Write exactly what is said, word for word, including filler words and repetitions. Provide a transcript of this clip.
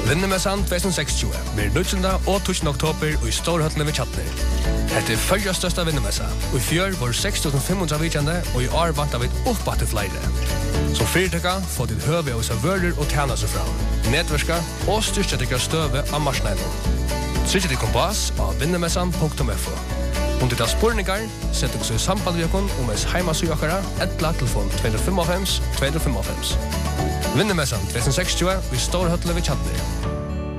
Vinnemessan tjuetusen seksogtjúgu blir nítjánda og tusen oktober i Storhøllene ved Tjatner. Dette er følge største vinnemessa, og i fjør var seks tusen fem hundre vidjande, og i år vant vi opp til flere. Som fyrtøkka får ditt høve av servører og tjene seg fra, nedverska og styrke dikker støve av marsneilen. Trykk ditt kompass av vinnemessan punktum f o. Om ditt har spurningar, sett dere så i samband med dere om ens heimasøyakere, etla telefon to fem fem to fem fem. Vinnemessan tjuetusen seksogtjúgu i Storhøllene ved Tjatner.